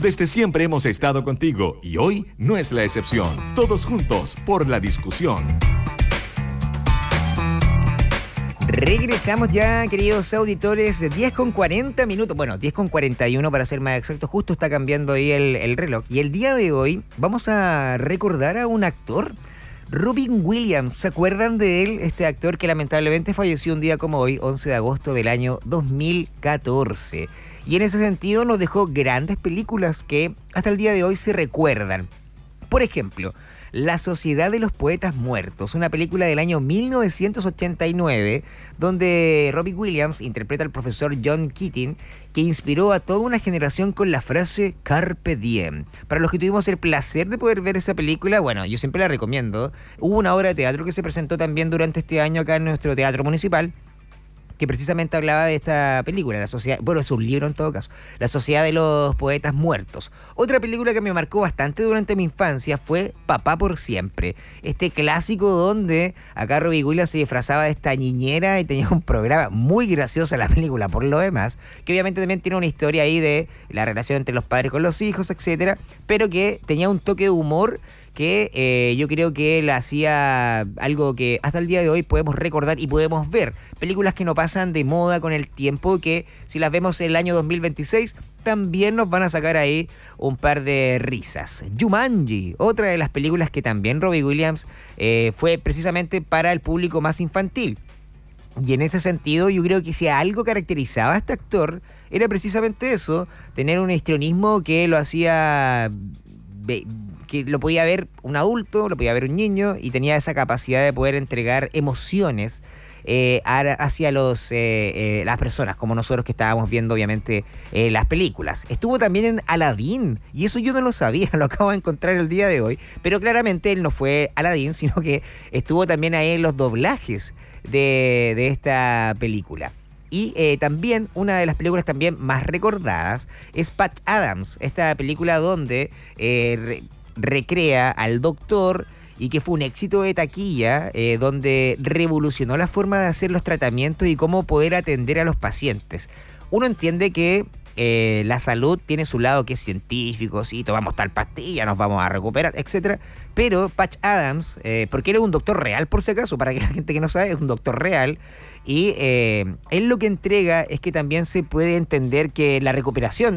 Desde siempre hemos estado contigo y hoy no es la excepción. Todos juntos por la discusión. Regresamos ya, queridos auditores, 10:40. Bueno, 10:41 para ser más exacto. Justo está cambiando ahí el reloj. Y el día de hoy vamos a recordar a un actor, Robin Williams. ¿Se acuerdan de él? Este actor que lamentablemente falleció un día como hoy, 11 de agosto del año 2014. Y en ese sentido nos dejó grandes películas que hasta el día de hoy se recuerdan. Por ejemplo, La Sociedad de los Poetas Muertos, una película del año 1989, donde Robin Williams interpreta al profesor John Keating, que inspiró a toda una generación con la frase Carpe Diem. Para los que tuvimos el placer de poder ver esa película, bueno, yo siempre la recomiendo. Hubo una obra de teatro que se presentó también durante este año acá en nuestro teatro municipal, que precisamente hablaba de esta película, La Sociedad, bueno, es un libro en todo caso, La Sociedad de los Poetas Muertos. Otra película que me marcó bastante durante mi infancia fue Papá por Siempre, este clásico donde acá Robin Williams se disfrazaba de esta niñera y tenía un programa muy gracioso en la película por lo demás, que obviamente también tiene una historia ahí de la relación entre los padres con los hijos, etcétera, pero que tenía un toque de humor que yo creo que la hacía algo que hasta el día de hoy podemos recordar y podemos ver. Películas que no pasan de moda con el tiempo, que si las vemos en el año 2026 también nos van a sacar ahí un par de risas. Jumanji, otra de las películas que también Robin Williams fue precisamente para el público más infantil. Y en ese sentido yo creo que si algo caracterizaba a este actor era precisamente eso, tener un histrionismo que lo hacía, que lo podía ver un adulto, lo podía ver un niño, y tenía esa capacidad de poder entregar emociones hacia las personas, como nosotros que estábamos viendo obviamente las películas. Estuvo también en Aladdin, y eso yo no lo sabía, lo acabo de encontrar el día de hoy, pero claramente él no fue Aladdin, sino que estuvo también ahí en los doblajes de esta película. Y también una de las películas también más recordadas es Patch Adams, esta película donde recrea al doctor y que fue un éxito de taquilla, donde revolucionó la forma de hacer los tratamientos y cómo poder atender a los pacientes. Uno entiende que la salud tiene su lado que es científico, si tomamos tal pastilla nos vamos a recuperar, etcétera. Pero Patch Adams, porque él es un doctor real, por si acaso, para que la gente que no sabe, es un doctor real, y él lo que entrega es que también se puede entender que la recuperación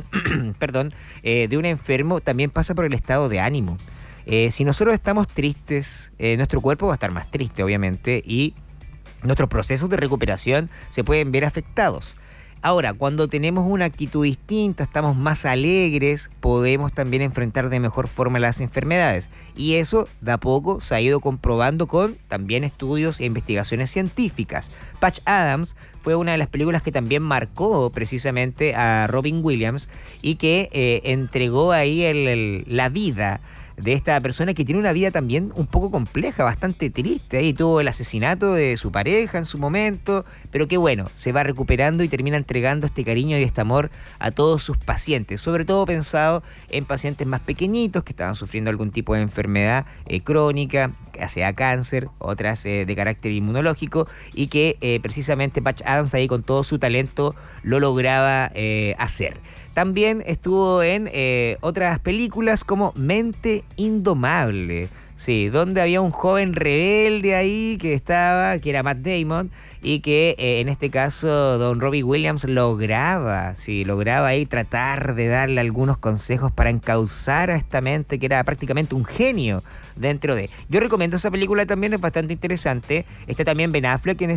de un enfermo también pasa por el estado de ánimo. Si nosotros estamos tristes, nuestro cuerpo va a estar más triste, obviamente, y nuestros procesos de recuperación se pueden ver afectados. Ahora, cuando tenemos una actitud distinta, estamos más alegres, podemos también enfrentar de mejor forma las enfermedades. Y eso, de a poco, se ha ido comprobando con también estudios e investigaciones científicas. Patch Adams fue una de las películas que también marcó precisamente a Robin Williams y que entregó ahí la vida de esta persona que tiene una vida también un poco compleja, bastante triste. Ahí tuvo el asesinato de su pareja en su momento, pero que bueno, se va recuperando y termina entregando este cariño y este amor a todos sus pacientes, sobre todo pensado en pacientes más pequeñitos que estaban sufriendo algún tipo de enfermedad crónica, ya sea cáncer, otras de carácter inmunológico, y que precisamente Patch Adams ahí con todo su talento lo lograba hacer. También estuvo en otras películas como Mente Indomable, sí, donde había un joven rebelde ahí que era Matt Damon, y que en este caso don Robin Williams lograba ahí tratar de darle algunos consejos para encauzar a esta mente que era prácticamente un genio dentro de. Yo recomiendo esa película también, es bastante interesante. Está también Ben Affleck en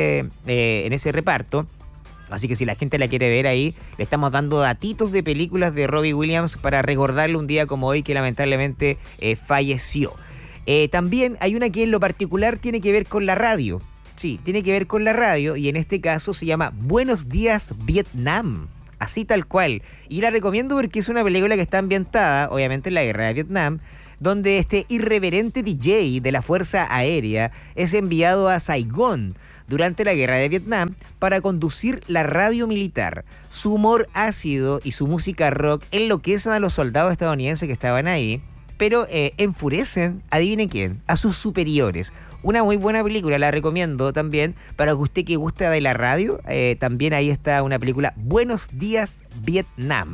ese reparto. Así que si la gente la quiere ver ahí, le estamos dando datitos de películas de Robin Williams para recordarle un día como hoy que lamentablemente falleció. También hay una que en lo particular tiene que ver con la radio. Sí, tiene que ver con la radio, y en este caso se llama Buenos Días Vietnam. Así tal cual. Y la recomiendo porque es una película que está ambientada, obviamente, en la guerra de Vietnam, donde este irreverente DJ de la Fuerza Aérea es enviado a Saigón durante la guerra de Vietnam para conducir la radio militar. Su humor ácido y su música rock enloquecen a los soldados estadounidenses que estaban ahí, pero enfurecen, adivine quién, a sus superiores. Una muy buena película, la recomiendo también para que usted que gusta de la radio. También ahí está una película, Buenos Días Vietnam.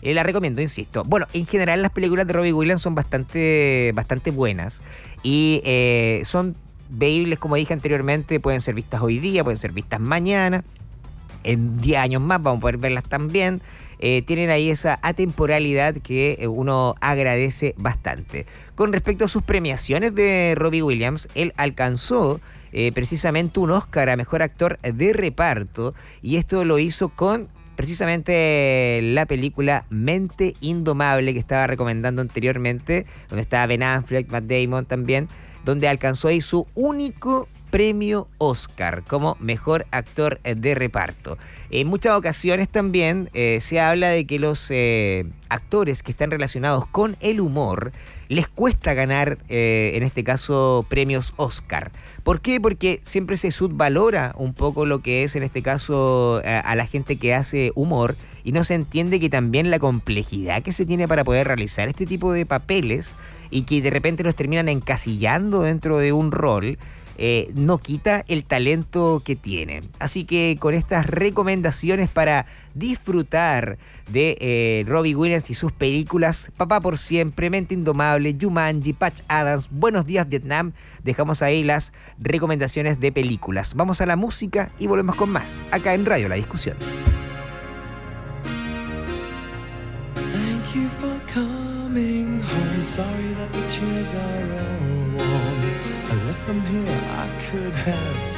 La recomiendo, insisto. Bueno, en general las películas de Robbie Williams son bastante buenas y son veíbles, como dije anteriormente, pueden ser vistas hoy día, pueden ser vistas mañana, en 10 años más vamos a poder verlas también. Tienen ahí esa atemporalidad que uno agradece bastante. Con respecto a sus premiaciones de Robbie Williams, él alcanzó precisamente un Oscar a Mejor Actor de Reparto, y esto lo hizo con precisamente la película Mente Indomable, que estaba recomendando anteriormente, donde estaba Ben Affleck, Matt Damon también, donde alcanzó ahí su único premio Oscar como mejor actor de reparto. En muchas ocasiones también se habla de que los actores que están relacionados con el humor les cuesta ganar, en este caso, premios Oscar. ¿Por qué? Porque siempre se subvalora un poco lo que es, en este caso, a la gente que hace humor, y no se entiende que también la complejidad que se tiene para poder realizar este tipo de papeles y que de repente los terminan encasillando dentro de un rol, no quita el talento que tienen. Así que con estas recomendaciones para disfrutar de Robbie Williams y sus películas, Papá por Siempre, Mente Indomable, Jumanji, Patch Adams, Buenos Días Vietnam, dejamos ahí las recomendaciones de películas. Vamos a la música y volvemos con más, acá en Radio La Discusión. Thank you for coming home. Sorry that the chairs are all warm. I left them here, I could have